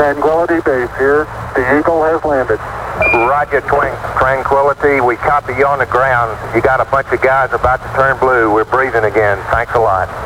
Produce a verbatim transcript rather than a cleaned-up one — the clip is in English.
Tranquility Base here. The Eagle has landed. Roger, Twin- Tranquility. We copy you on the ground. You got a bunch of guys about to turn blue. We're breathing again. Thanks a lot.